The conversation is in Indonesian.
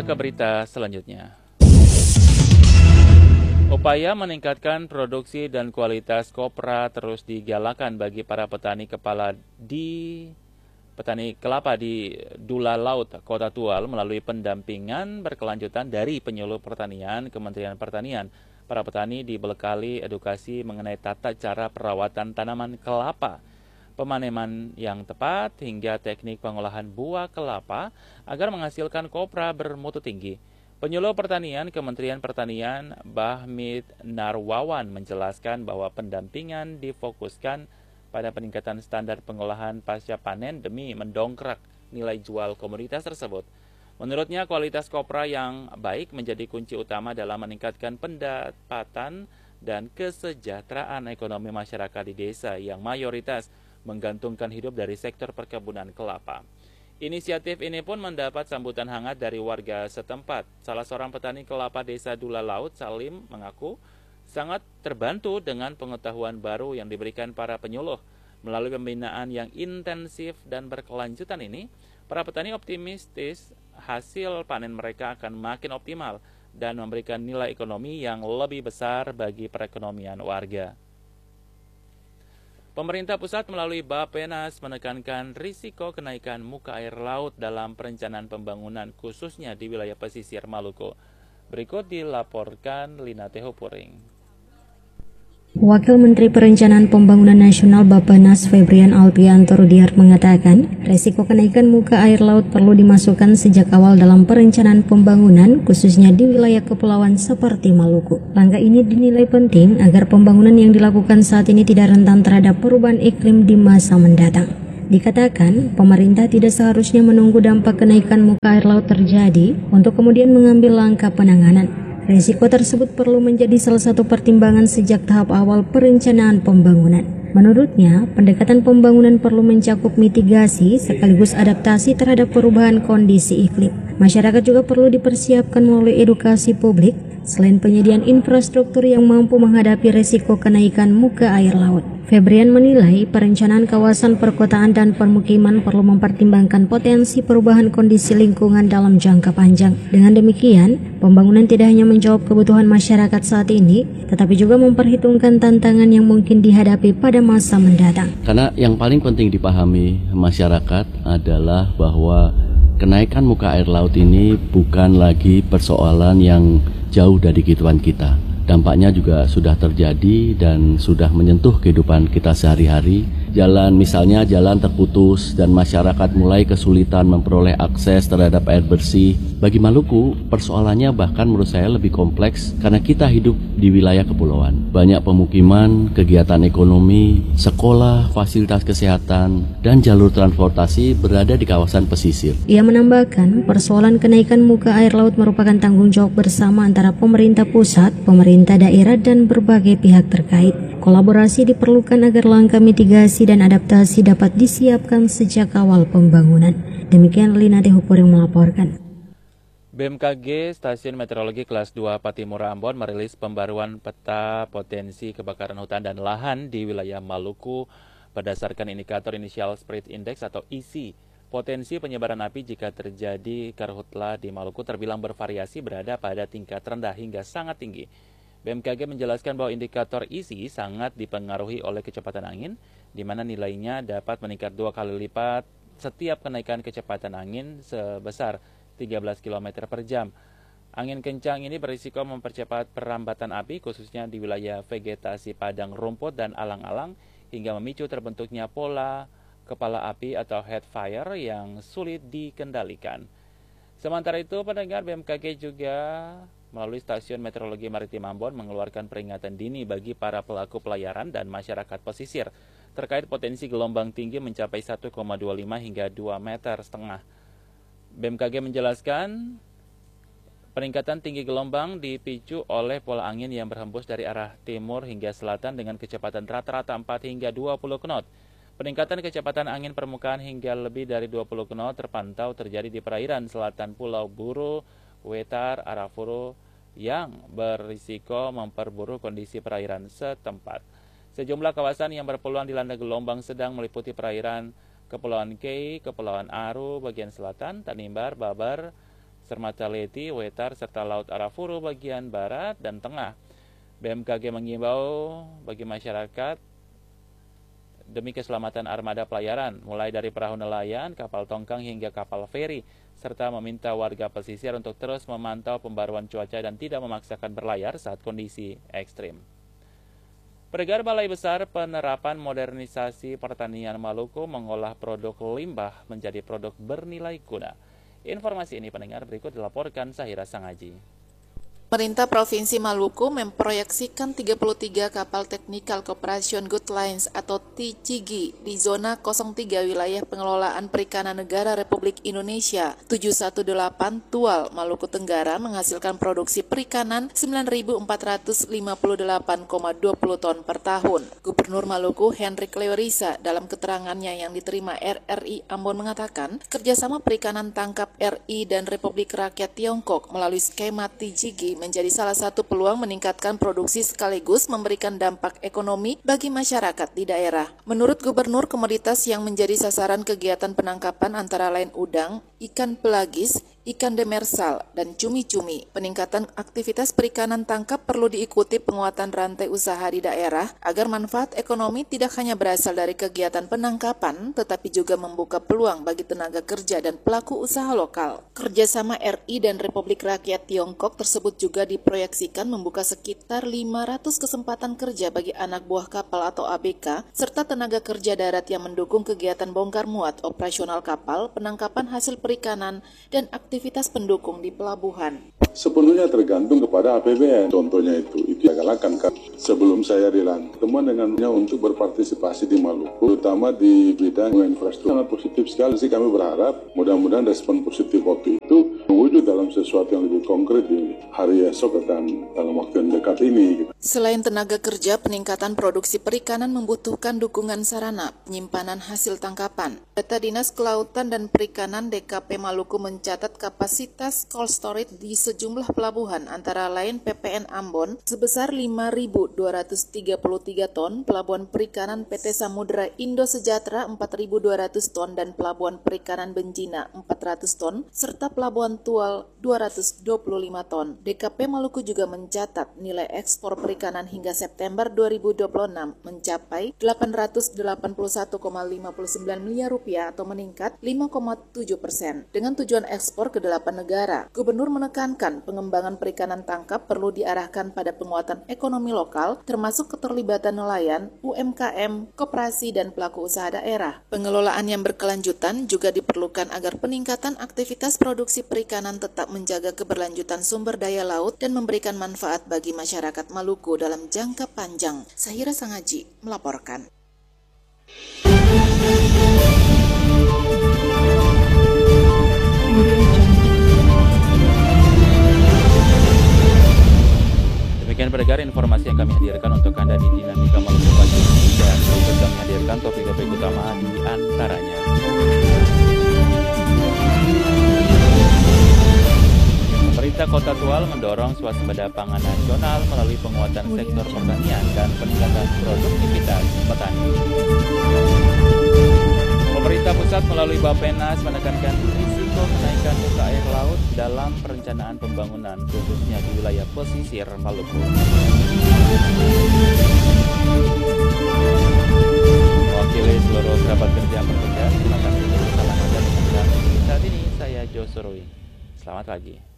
ke berita selanjutnya. Upaya meningkatkan produksi dan kualitas kopra terus digalakan bagi para petani kelapa di Dula Laut, Kota Tual melalui pendampingan berkelanjutan dari penyuluh pertanian Kementerian Pertanian. Para petani dibekali edukasi mengenai tata cara perawatan tanaman kelapa, pemaneman yang tepat, hingga teknik pengolahan buah kelapa agar menghasilkan kopra bermutu tinggi. Penyuluh Pertanian Kementerian Pertanian Bahmid Narwawan menjelaskan bahwa pendampingan difokuskan pada peningkatan standar pengolahan pasca panen demi mendongkrak nilai jual komoditas tersebut. Menurutnya, kualitas kopra yang baik menjadi kunci utama dalam meningkatkan pendapatan dan kesejahteraan ekonomi masyarakat di desa yang mayoritas menggantungkan hidup dari sektor perkebunan kelapa. Inisiatif ini pun mendapat sambutan hangat dari warga setempat. Salah seorang petani kelapa desa Dula Laut, Salim, mengaku sangat terbantu dengan pengetahuan baru yang diberikan para penyuluh. Melalui pembinaan yang intensif dan berkelanjutan ini, para petani optimistis hasil panen mereka akan makin optimal dan memberikan nilai ekonomi yang lebih besar bagi perekonomian warga. Pemerintah pusat melalui Bappenas menekankan risiko kenaikan muka air laut dalam perencanaan pembangunan khususnya di wilayah pesisir Maluku. Berikut dilaporkan Lina Tehopuring. Wakil Menteri Perencanaan Pembangunan Nasional Bappenas Febrian Alpianto Rudiart mengatakan, resiko kenaikan muka air laut perlu dimasukkan sejak awal dalam perencanaan pembangunan khususnya di wilayah kepulauan seperti Maluku. Langkah ini dinilai penting agar pembangunan yang dilakukan saat ini tidak rentan terhadap perubahan iklim di masa mendatang. Dikatakan, pemerintah tidak seharusnya menunggu dampak kenaikan muka air laut terjadi untuk kemudian mengambil langkah penanganan. Risiko tersebut perlu menjadi salah satu pertimbangan sejak tahap awal perencanaan pembangunan. Menurutnya, pendekatan pembangunan perlu mencakup mitigasi sekaligus adaptasi terhadap perubahan kondisi iklim. Masyarakat juga perlu dipersiapkan melalui edukasi publik, selain penyediaan infrastruktur yang mampu menghadapi risiko kenaikan muka air laut. Febrian menilai perencanaan kawasan perkotaan dan permukiman perlu mempertimbangkan potensi perubahan kondisi lingkungan dalam jangka panjang. Dengan demikian, pembangunan tidak hanya menjawab kebutuhan masyarakat saat ini, tetapi juga memperhitungkan tantangan yang mungkin dihadapi pada masa mendatang. Karena yang paling penting dipahami masyarakat adalah bahwa kenaikan muka air laut ini bukan lagi persoalan yang jauh dari kehidupan kita. Dampaknya juga sudah terjadi dan sudah menyentuh kehidupan kita sehari-hari. Misalnya jalan terputus dan masyarakat mulai kesulitan memperoleh akses terhadap air bersih. Bagi Maluku, persoalannya bahkan menurut saya lebih kompleks karena kita hidup di wilayah kepulauan. Banyak pemukiman, kegiatan ekonomi, sekolah, fasilitas kesehatan, dan jalur transportasi berada di kawasan pesisir. Ia menambahkan, persoalan kenaikan muka air laut merupakan tanggung jawab bersama antara pemerintah pusat, pemerintah daerah, dan berbagai pihak terkait. Kolaborasi diperlukan agar langkah mitigasi dan adaptasi dapat disiapkan sejak awal pembangunan. Demikian Lina Tehupur yang melaporkan. BMKG Stasiun Meteorologi Kelas 2 Patimura Ambon merilis pembaruan peta potensi kebakaran hutan dan lahan di wilayah Maluku berdasarkan indikator Initial Spread Index atau ISI. Potensi penyebaran api jika terjadi karhutla di Maluku terbilang bervariasi, berada pada tingkat rendah hingga sangat tinggi. BMKG menjelaskan bahwa indikator ISI sangat dipengaruhi oleh kecepatan angin, di mana nilainya dapat meningkat 2 kali lipat setiap kenaikan kecepatan angin sebesar 13 km per jam. Angin kencang ini berisiko mempercepat perambatan api, khususnya di wilayah vegetasi padang rumput dan alang-alang, hingga memicu terbentuknya pola kepala api atau head fire yang sulit dikendalikan. Sementara itu, pendengar, BMKG juga melalui Stasiun Meteorologi Maritim Ambon mengeluarkan peringatan dini bagi para pelaku pelayaran dan masyarakat pesisir terkait potensi gelombang tinggi mencapai 1,25 hingga 2,5 meter. BMKG menjelaskan peningkatan tinggi gelombang dipicu oleh pola angin yang berhembus dari arah timur hingga selatan dengan kecepatan rata-rata 4 hingga 20 knot. Peningkatan kecepatan angin permukaan hingga lebih dari 20 knot terpantau terjadi di perairan selatan Pulau Buru, Wetar, Arafuru yang berisiko memperburuk kondisi perairan setempat. Sejumlah kawasan yang berpeluang dilanda gelombang sedang meliputi perairan Kepulauan Kei, Kepulauan Aru bagian selatan, Tanimbar, Babar, Sermata Leti, Wetar, serta Laut Arafuru bagian barat dan tengah. BMKG mengimbau bagi masyarakat demi keselamatan armada pelayaran, mulai dari perahu nelayan, kapal tongkang hingga kapal feri, serta meminta warga pesisir untuk terus memantau pembaruan cuaca dan tidak memaksakan berlayar saat kondisi ekstrim. Peregar Balai Besar Penerapan Modernisasi Pertanian Maluku mengolah produk limbah menjadi produk bernilai guna. Informasi ini pendengar berikut dilaporkan Sahira Sangaji. Pemerintah Provinsi Maluku memproyeksikan 33 kapal Technical Cooperation Good Lines atau TCG di zona 03 wilayah pengelolaan perikanan negara Republik Indonesia 718 Tual, Maluku Tenggara menghasilkan produksi perikanan 9.458,20 ton per tahun. Gubernur Maluku Henry Cleorisa dalam keterangannya yang diterima RRI Ambon mengatakan, kerjasama perikanan tangkap RI dan Republik Rakyat Tiongkok melalui skema TCG menjadi salah satu peluang meningkatkan produksi sekaligus memberikan dampak ekonomi bagi masyarakat di daerah. Menurut Gubernur, komoditas yang menjadi sasaran kegiatan penangkapan antara lain udang, ikan pelagis, ikan demersal, dan cumi-cumi. Peningkatan aktivitas perikanan tangkap perlu diikuti penguatan rantai usaha di daerah agar manfaat ekonomi tidak hanya berasal dari kegiatan penangkapan, tetapi juga membuka peluang bagi tenaga kerja dan pelaku usaha lokal. Kerjasama RI dan Republik Rakyat Tiongkok tersebut juga diproyeksikan membuka sekitar 500 kesempatan kerja bagi anak buah kapal atau ABK, serta tenaga kerja darat yang mendukung kegiatan bongkar muat operasional kapal, penangkapan hasil perikanan, dan aktivitas pendukung di pelabuhan. Sepenuhnya tergantung kepada APBN. Contohnya itu saya galakan kan. Sebelum saya dilantik, teman dengannya untuk berpartisipasi di Maluku, terutama di bidang infrastruktur. Sangat positif sekali sih, kami berharap mudah-mudahan respon positif waktu itu mewujud dalam sesuatu yang lebih konkret di hari esok dan dalam waktu yang dekat ini. Selain tenaga kerja, peningkatan produksi perikanan membutuhkan dukungan sarana penyimpanan hasil tangkapan. Data Dinas Kelautan dan Perikanan DKP Maluku mencatat kapasitas cold storage di sejumlah pelabuhan antara lain PPN Ambon sebesar 5.233 ton, Pelabuhan Perikanan PT Samudra Indo Sejahtera 4.200 ton dan Pelabuhan Perikanan Benjina 400 ton serta Pelabuhan Tual 225 ton. DKP Maluku juga mencatat nilai ekspor perikanan hingga September 2026 mencapai 881,59 miliar rupiah atau meningkat 5,7% dengan tujuan ekspor ke 8 negara. Gubernur menekankan pengembangan perikanan tangkap perlu diarahkan pada penguatan ekonomi lokal termasuk keterlibatan nelayan, UMKM, koperasi dan pelaku usaha daerah. Pengelolaan yang berkelanjutan juga diperlukan agar peningkatan aktivitas produksi perikanan tetap menjaga keberlanjutan sumber daya laut dan memberikan manfaat bagi masyarakat Maluku dalam jangka panjang. Sahira Sangaji melaporkan. Demikian pendengar informasi yang kami hadirkan untuk Anda di Dinamika Maluku pagi ini, dan berikut kami hadirkan topik-topik utama di antaranya. Pemerintah Kota Tual mendorong swasembada pangan nasional melalui penguatan sektor pertanian dan peningkatan produktivitas petani. Pemerintah pusat melalui Bappenas menekankan risiko kenaikan muka air laut dalam perencanaan pembangunan khususnya di wilayah pesisir Maluku. Mewakili seluruh kerabat kerja yang bertugas, terima kasih untuk kesalahan dan kami saat ini. Saya Jo Surui. Selamat pagi.